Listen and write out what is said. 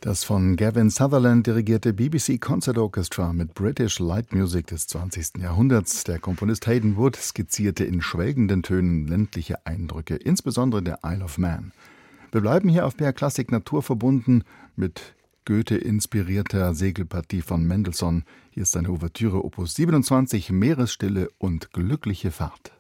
Das von Gavin Sutherland dirigierte BBC Concert Orchestra mit British Light Music des 20. Jahrhunderts. Der Komponist Hayden Wood skizzierte in schwelgenden Tönen ländliche Eindrücke, insbesondere der Isle of Man. Wir bleiben hier auf BR Klassik naturverbunden mit Goethe-inspirierter Segelpartie von Mendelssohn. Hier ist seine Ouvertüre Opus 27, Meeresstille und glückliche Fahrt.